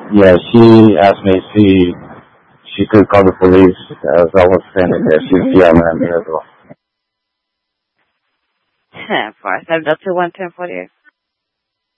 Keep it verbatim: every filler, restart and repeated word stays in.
Yeah, she asked me if she she could call the police as I was standing there. She's yelling at me as well. Ten four seven two one ten forty eight.